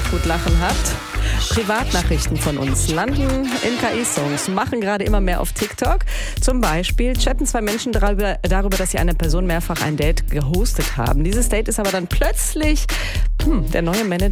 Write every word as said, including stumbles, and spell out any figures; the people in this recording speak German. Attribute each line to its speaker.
Speaker 1: auch gut lachen hat. Privatnachrichten von uns landen in K I-Songs, machen gerade immer mehr auf TikTok. Zum Beispiel chatten zwei Menschen darüber, darüber, dass sie einer Person mehrfach ein Date gehostet haben. Dieses Date ist aber dann plötzlich hm, der neue Manager